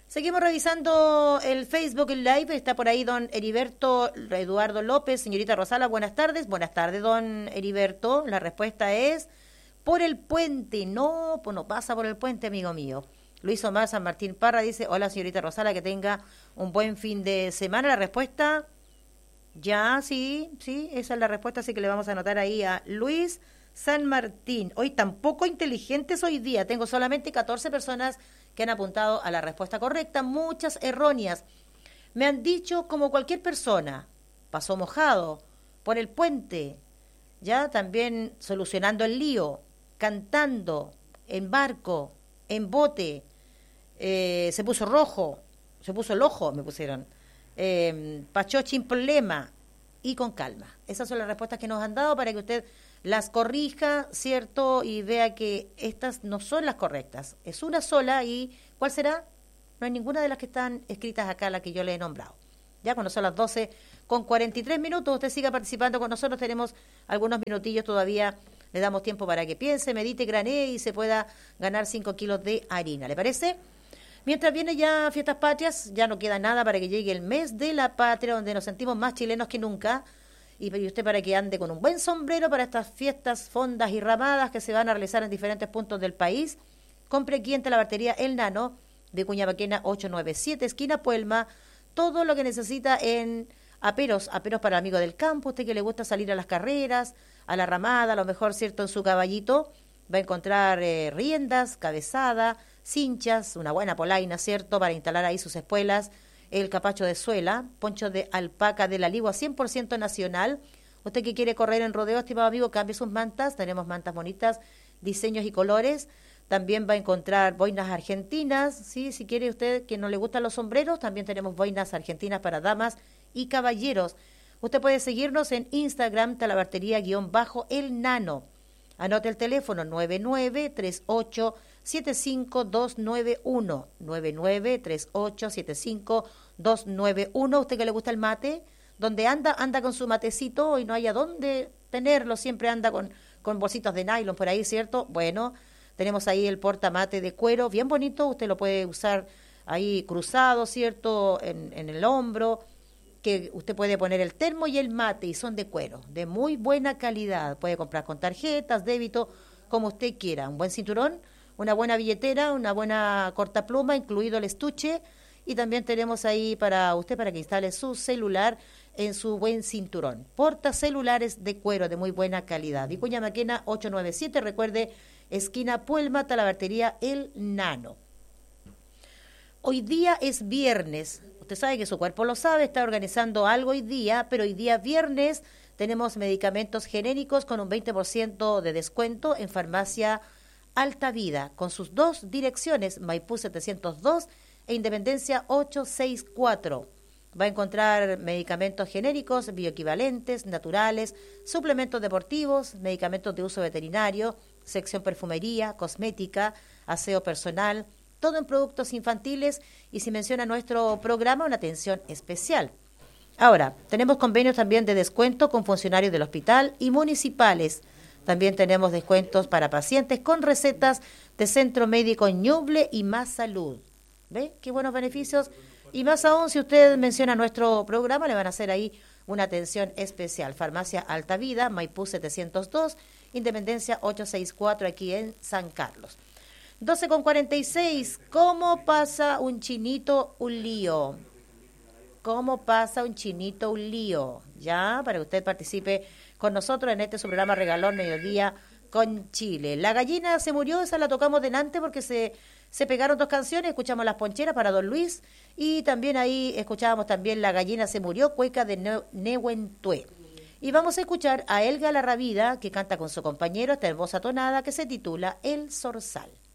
Seguimos revisando el Facebook Live, está por ahí don Heriberto Eduardo López. Señorita Rosala, buenas tardes. Buenas tardes, don Heriberto. La respuesta es por el puente. No, pues no pasa por el puente, amigo mío. Luis Omar San Martín Parra dice, hola señorita Rosala, que tenga un buen fin de semana. La respuesta, ya, sí, esa es la respuesta, así que le vamos a anotar ahí a Luis San Martín. Hoy tampoco inteligentes hoy día, tengo solamente 14 personas que han apuntado a la respuesta correcta, muchas erróneas. Me han dicho como cualquier persona, pasó mojado, por el puente, ya también solucionando el lío, cantando, en barco, en bote, se puso rojo, se puso el ojo, me pusieron, pachó sin problema y con calma. Esas son las respuestas que nos han dado para que usted las corrija, ¿cierto? Y vea que estas no son las correctas. Es una sola y ¿cuál será? No hay ninguna de las que están escritas acá, la que yo le he nombrado. Ya cuando son las 12:43, usted siga participando con nosotros. Tenemos algunos minutillos todavía. Le damos tiempo para que piense, medite, granee y se pueda ganar 5 kilos de harina. ¿Le parece? Mientras viene ya Fiestas Patrias, ya no queda nada para que llegue el mes de la patria, donde nos sentimos más chilenos que nunca. Y usted para que ande con un buen sombrero para estas fiestas, fondas y ramadas que se van a realizar en diferentes puntos del país. Compre aquí en Talabartería El Nano, de Cuñabaquena 897, esquina Puelma, todo lo que necesita en aperos para amigos del campo, usted que le gusta salir a las carreras, a la ramada, a lo mejor, ¿cierto?, en su caballito, va a encontrar riendas, cabezada, cinchas, una buena polaina, ¿cierto?, para instalar ahí sus espuelas, el capacho de suela, poncho de alpaca de la Ligua 100% nacional. Usted que quiere correr en rodeo, estimado amigo, cambie sus mantas, tenemos mantas bonitas, diseños y colores. También va a encontrar boinas argentinas, ¿sí? Si quiere usted que no le gustan los sombreros, también tenemos boinas argentinas para damas y caballeros. Usted puede seguirnos en Instagram, Talabartería_El Nano. Anote el teléfono 993875-291, 993875-291. Usted que le gusta el mate, donde anda con su matecito y no haya dónde tenerlo, siempre anda con bolsitos de nylon por ahí, ¿cierto? Bueno, tenemos ahí el portamate de cuero, bien bonito, usted lo puede usar ahí cruzado, ¿cierto?, en el hombro, que usted puede poner el termo y el mate, y son de cuero, de muy buena calidad. Puede comprar con tarjetas, débito, como usted quiera. Un buen cinturón, una buena billetera, una buena cortapluma, incluido el estuche, y también tenemos ahí para usted para que instale su celular en su buen cinturón. Portacelulares de cuero de muy buena calidad. Vicuña Maquena 897, recuerde, esquina Puelma, Talabartería El Nano. Hoy día es viernes. Usted sabe que su cuerpo lo sabe, está organizando algo hoy día, pero hoy día viernes tenemos medicamentos genéricos con un 20% de descuento en Farmacia Alta Vida, con sus dos direcciones, Maipú 702 e Independencia 864. Va a encontrar medicamentos genéricos, bioequivalentes, naturales, suplementos deportivos, medicamentos de uso veterinario, sección perfumería, cosmética, aseo personal, todo en productos infantiles, y si menciona nuestro programa, una atención especial. Ahora, tenemos convenios también de descuento con funcionarios del hospital y municipales. También tenemos descuentos para pacientes con recetas de Centro Médico Ñuble y Más Salud. ¿Ve? Qué buenos beneficios. Y más aún, si usted menciona nuestro programa, le van a hacer ahí una atención especial. Farmacia Alta Vida, Maipú 702, Independencia 864, aquí en San Carlos. 12:46, ¿cómo pasa un chinito un lío? ¿Cómo pasa un chinito un lío? Ya, para que usted participe con nosotros en este su programa Regalón Mediodía con Chile. La gallina se murió, esa la tocamos delante porque se pegaron dos canciones, escuchamos Las Poncheras para Don Luis, y también ahí escuchábamos también La gallina se murió, cueca de Nehuentué. Y vamos a escuchar a Elga Larravida, que canta con su compañero esta hermosa tonada que se titula El Zorzal.